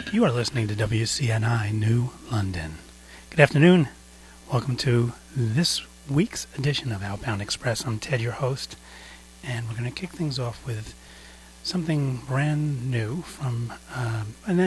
You are listening to WCNI New London. Good afternoon. Welcome to this week's edition of Outbound Express. I'm Ted, your host, and we're going to kick things off with something brand new from an